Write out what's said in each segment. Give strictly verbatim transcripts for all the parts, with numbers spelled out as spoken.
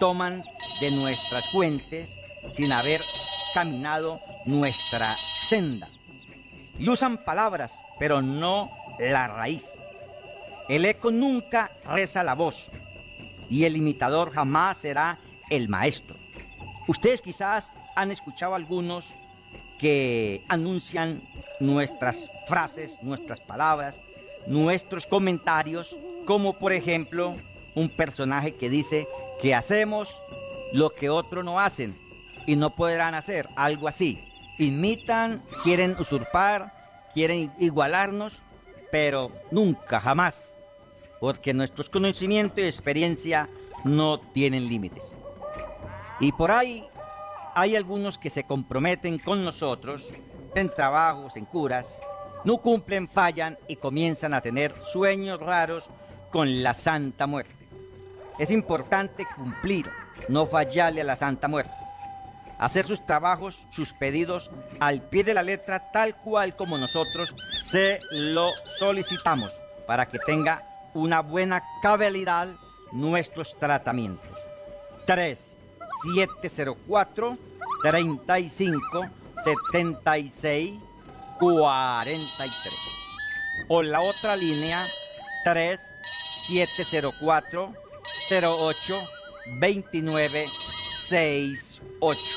toman de nuestras fuentes sin haber caminado nuestra senda. Y usan palabras, pero no la raíz. El eco nunca reza la voz, y el imitador jamás será el maestro. Ustedes quizás han escuchado a algunos que anuncian nuestras frases, nuestras palabras, nuestros comentarios, como por ejemplo un personaje que dice que hacemos lo que otros no hacen y no podrán hacer, algo así. Imitan, quieren usurpar, quieren igualarnos, pero nunca, jamás, porque nuestros conocimientos y experiencia no tienen límites. Y por ahí hay algunos que se comprometen con nosotros en trabajos, en curas, no cumplen, fallan y comienzan a tener sueños raros con la Santa Muerte. Es importante cumplir, no fallarle a la Santa Muerte. Hacer sus trabajos, sus pedidos al pie de la letra, tal cual como nosotros se lo solicitamos, para que tenga una buena cabalidad nuestros tratamientos. tres siete cero cuatro, treinta y cinco, setenta y seis, cuarenta y tres. O la otra línea, tres siete cero cuatro, cero ocho, veintinueve, sesenta y ocho.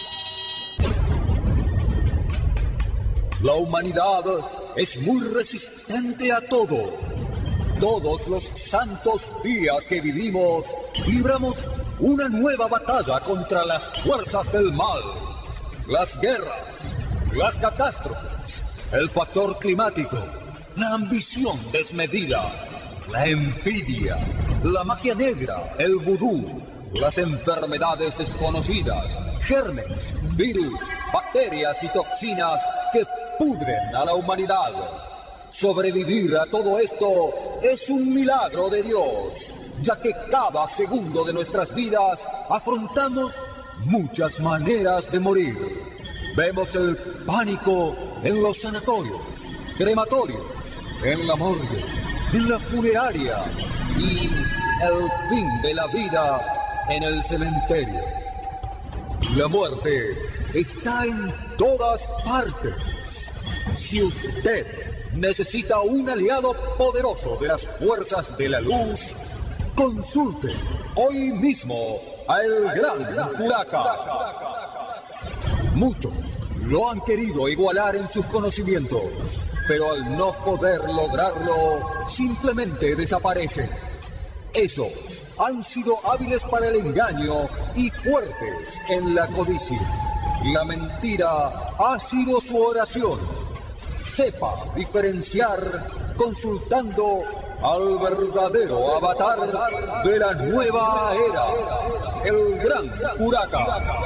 La humanidad es muy resistente a todo. Todos los santos días que vivimos, libramos una nueva batalla contra las fuerzas del mal. Las guerras, las catástrofes, el factor climático, la ambición desmedida, la envidia, la magia negra, el vudú, las enfermedades desconocidas, gérmenes, virus, bacterias y toxinas que pudren a la humanidad. Sobrevivir a todo esto es un milagro de Dios, ya que cada segundo de nuestras vidas afrontamos muchas maneras de morir. Vemos el pánico en los sanatorios, crematorios, en la morgue, en la funeraria y el fin de la vida en el cementerio. La muerte está en todas partes. Si usted necesita un aliado poderoso de las fuerzas de la luz, consulte hoy mismo a el Gran Curaca. Muchos lo han querido igualar en sus conocimientos, pero al no poder lograrlo, simplemente desaparecen. Esos han sido hábiles para el engaño y fuertes en la codicia. La mentira ha sido su oración. Sepa diferenciar consultando al verdadero avatar de la nueva era, el Gran Curaca.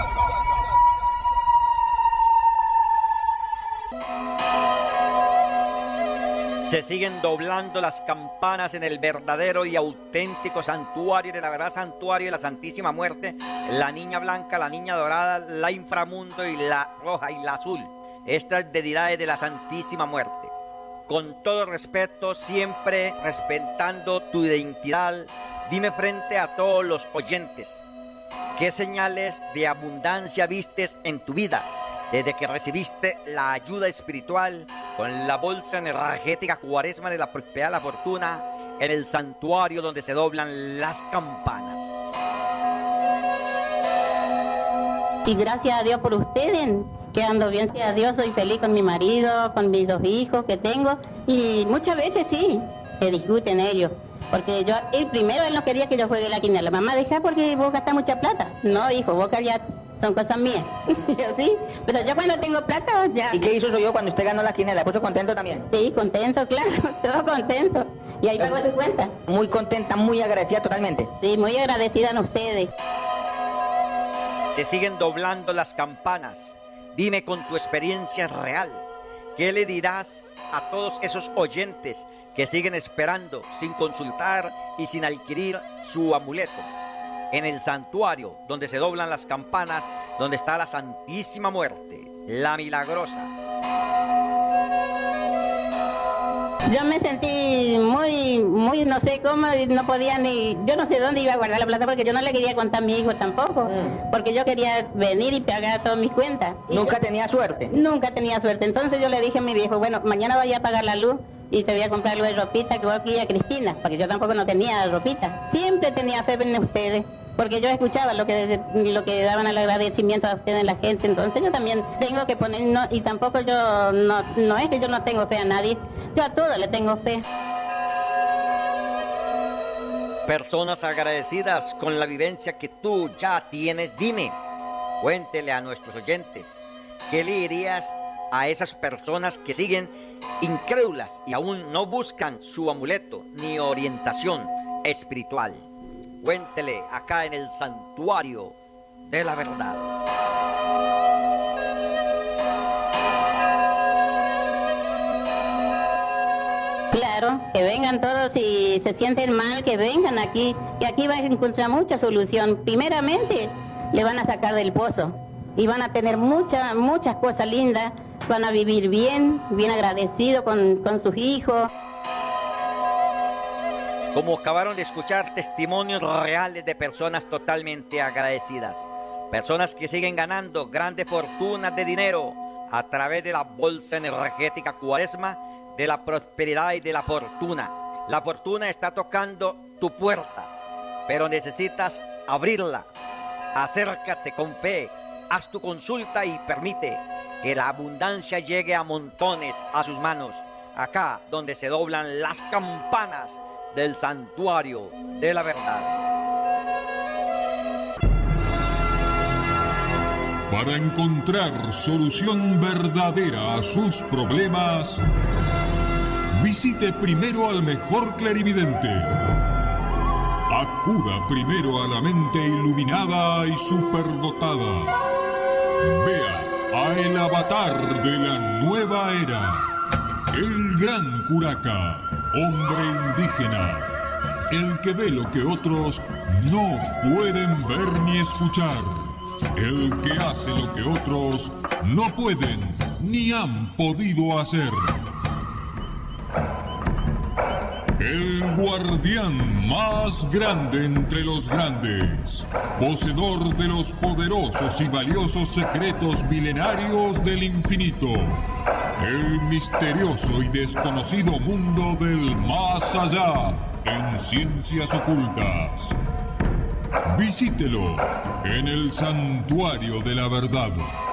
Se siguen doblando las campanas en el verdadero y auténtico santuario de la verdad, santuario de la Santísima Muerte, la niña blanca, la niña dorada, la inframundo y la roja y la azul. Estas deidades de la Santísima Muerte. Con todo respeto, siempre respetando tu identidad, dime frente a todos los oyentes, ¿qué señales de abundancia vistes en tu vida desde que recibiste la ayuda espiritual con la bolsa energética cuaresma de la prosperidad, la fortuna, en el santuario donde se doblan las campanas? Y gracias a Dios por ustedes, que ando bien, gracias a Dios, soy feliz con mi marido, con mis dos hijos que tengo, y muchas veces sí, se discuten ellos, porque yo, el primero él no quería que yo juegue la quiniela, mamá, deja porque vos gastás mucha plata. No, hijo, vos ya son cosas mías. Yo sí, pero yo cuando tengo plata ya. ¿Y qué hizo yo cuando usted ganó la quiniela? ¿Puso contento también? Sí, contento, claro, todo contento. Y ahí pago su cuenta. Muy contenta, muy agradecida totalmente. Sí, muy agradecida a ustedes. Se siguen doblando las campanas. Dime con tu experiencia real, ¿qué le dirás a todos esos oyentes que siguen esperando sin consultar y sin adquirir su amuleto? En el santuario donde se doblan las campanas, donde está la Santísima Muerte, la Milagrosa. Yo me sentí muy, muy, no sé cómo, no podía ni, yo no sé dónde iba a guardar la plata porque yo no le quería contar a mi hijo tampoco, mm. porque yo quería venir y pagar todas mis cuentas. ¿Nunca yo, tenía suerte? Nunca tenía suerte, entonces yo le dije a mi viejo, bueno, mañana vaya a pagar la luz y te voy a comprar algo de ropita que voy aquí a Cristina, porque yo tampoco no tenía ropita. Siempre tenía fe en ustedes, porque yo escuchaba lo que lo que daban al agradecimiento a ustedes, la gente, entonces yo también tengo que poner, no, y tampoco yo, no, no es que yo no tengo fe a nadie, yo a todos le tengo fe. Personas agradecidas con la vivencia que tú ya tienes, dime, cuéntele a nuestros oyentes, ¿qué le dirías a esas personas que siguen incrédulas y aún no buscan su amuleto ni orientación espiritual? Cuéntele acá en el Santuario de la Verdad. Claro, que vengan todos y se sienten mal, que vengan aquí, que aquí van a encontrar mucha solución. Primeramente, le van a sacar del pozo y van a tener muchas, muchas cosas lindas, van a vivir bien, bien agradecidos con, con sus hijos. Como acabaron de escuchar testimonios reales de personas totalmente agradecidas, personas que siguen ganando grandes fortunas de dinero a través de la bolsa energética Cuaresma, de la prosperidad y de la fortuna. La fortuna está tocando tu puerta, pero necesitas abrirla. Acércate con fe, haz tu consulta y permite que la abundancia llegue a montones a sus manos, acá donde se doblan las campanas del Santuario de la Verdad. Para encontrar solución verdadera a sus problemas, visite primero al mejor clarividente. Acuda primero a la mente iluminada y superdotada. Vea a el avatar de la nueva era, el Gran Curaca, hombre indígena, el que ve lo que otros no pueden ver ni escuchar, el que hace lo que otros no pueden ni han podido hacer. El guardián más grande entre los grandes, poseedor de los poderosos y valiosos secretos milenarios del infinito, el misterioso y desconocido mundo del más allá en ciencias ocultas. Visítelo en el Santuario de la Verdad.